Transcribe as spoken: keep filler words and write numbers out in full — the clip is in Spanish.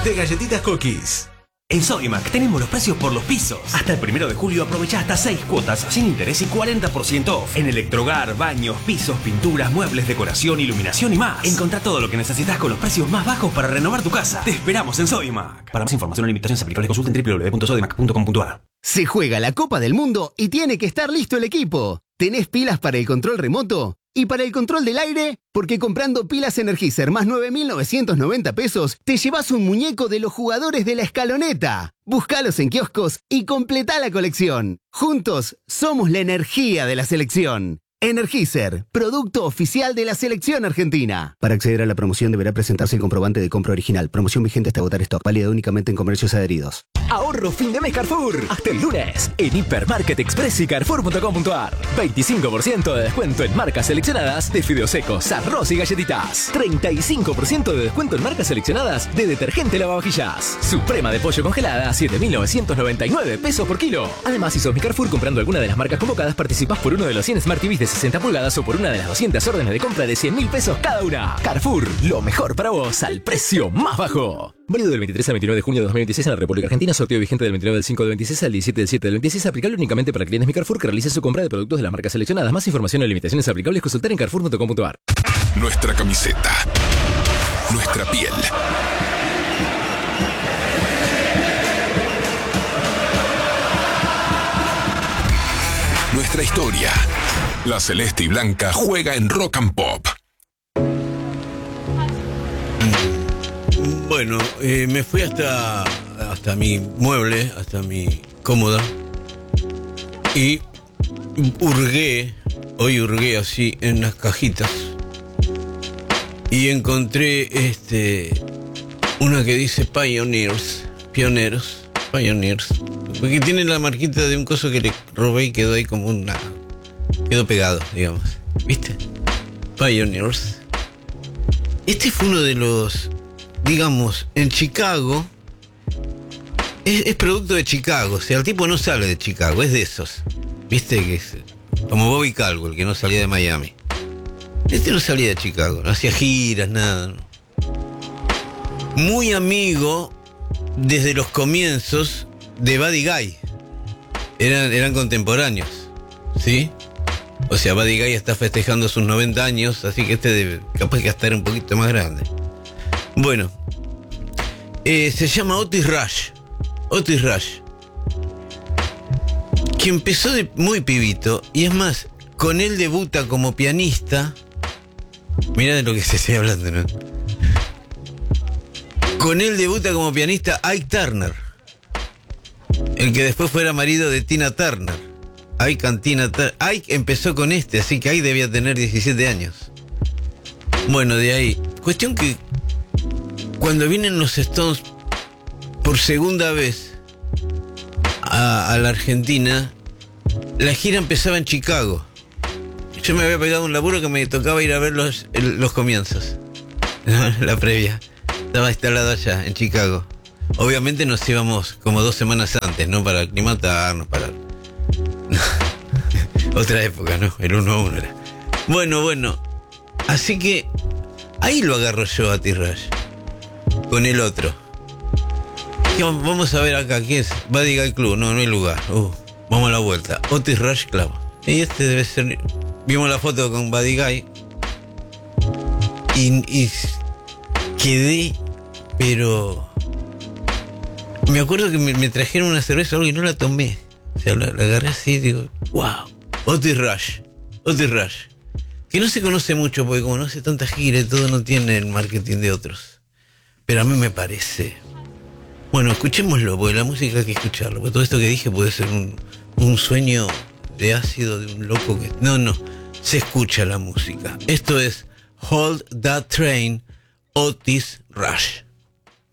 de galletitas Cookies. En Sodimac tenemos los precios por los pisos. Hasta el primero de julio aprovecha hasta seis cuotas sin interés y cuarenta por ciento off. En electrohogar, baños, pisos, pinturas, muebles, decoración, iluminación y más. Encontrá todo lo que necesitas con los precios más bajos para renovar tu casa. Te esperamos en Sodimac. Para más información o limitaciones aplicables consulta en w w w punto sodimac punto com punto a r. Se juega la Copa del Mundo y tiene que estar listo el equipo. ¿Tenés pilas para el control remoto? ¿Y para el control del aire? Porque comprando pilas Energizer más nueve mil novecientos noventa pesos, te llevas un muñeco de los jugadores de la escaloneta. Búscalos en kioscos y completá la colección. Juntos, somos la energía de la selección. Energizer, producto oficial de la selección argentina. Para acceder a la promoción deberá presentarse el comprobante de compra original. Promoción vigente hasta agotar stock. Válida únicamente en comercios adheridos. Ahorro fin de mes Carrefour. Hasta el lunes. En Hipermarket Express y Carrefour punto com punto a r. veinticinco por ciento de descuento en marcas seleccionadas de fideos secos, arroz y galletitas. treinta y cinco por ciento de descuento en marcas seleccionadas de detergente lavavajillas. Suprema de pollo congelada a siete mil novecientos noventa y nueve pesos por kilo. Además, si sos mi Carrefour comprando alguna de las marcas convocadas, participás por uno de los cien Smart T Vs de sesenta pulgadas o por una de las doscientas órdenes de compra de cien mil pesos cada una. Carrefour, lo mejor para vos al precio más bajo. Válido del veintitrés al veintinueve de junio de dos mil veintiséis en la República Argentina. Sorteo vigente del veintinueve del cinco del veintiséis al diecisiete del siete del veintiséis. Aplicable únicamente para clientes Mi Carrefour que realicen su compra de productos de las marcas seleccionadas. Más información o limitaciones aplicables consultar en carrefour punto com punto a r. Nuestra camiseta. Nuestra piel. Nuestra historia. La celeste y blanca juega en Rock and Pop. Bueno, eh, me fui hasta, hasta mi mueble, hasta mi cómoda, y hurgué, hoy hurgué así en las cajitas, y encontré este una que dice Pioneers, pioneros, Pioneers, porque tiene la marquita de un coso que le robé y quedó ahí como una, quedó pegado, digamos, ¿viste? Pioneers. Este fue uno de los, digamos, en Chicago, es, es producto de Chicago, o sea, el tipo no sale de Chicago, es de esos, viste, que es como Bobby Caldwell, que no salía de Miami. Este no salía de Chicago, no hacía giras, nada, ¿no? Muy amigo desde los comienzos de Buddy Guy, eran, eran contemporáneos, ¿sí? O sea, Buddy Guy está festejando sus noventa años, así que este debe, capaz que estar un poquito más grande. Bueno, eh, se llama Otis Rush. Otis Rush. Que empezó de muy pibito. Y es más, con él debuta como pianista. Mirá de lo que se está hablando, ¿no? Con él debuta como pianista Ike Turner. El que después fuera marido de Tina Turner. Ike and Tina Turner. Ike empezó con este, así que Ike debía tener diecisiete años. Bueno, de ahí. Cuestión que cuando vienen los Stones por segunda vez a, a la Argentina, la gira empezaba en Chicago. Yo me había pegado un laburo que me tocaba ir a ver los, el, los comienzos. La previa. Estaba instalado allá, en Chicago. Obviamente nos íbamos como dos semanas antes, ¿no? Para aclimatarnos, para... Otra época, ¿no? El uno a uno era. Bueno, bueno. Así que ahí lo agarro yo a T-Rush. Con el otro. Vamos a ver acá, ¿qué es? Buddy Guy Club, no, no hay lugar. Uh, vamos a la vuelta. Otis Rush Club. Y este debe ser... Vimos la foto con Buddy Guy. Y, y quedé, pero... Me acuerdo que me, me trajeron una cerveza y no la tomé. O sea, la, la agarré así y digo, wow. Otis Rush. Otis Rush. Que no se conoce mucho porque como no hace tanta gira y todo, no tiene el marketing de otros. Pero a mí me parece... Bueno, escuchémoslo, porque la música hay que escucharlo. Porque todo esto que dije puede ser un, un sueño de ácido de un loco que... No, no, se escucha la música. Esto es Hold That Train, Otis Rush.